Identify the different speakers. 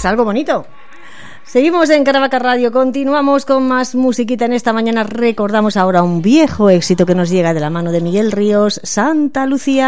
Speaker 1: es algo bonito. Seguimos en Caravaca Radio, continuamos con más musiquita en esta mañana. Recordamos ahora un viejo éxito que nos llega de la mano de Miguel Ríos, Santa Lucía.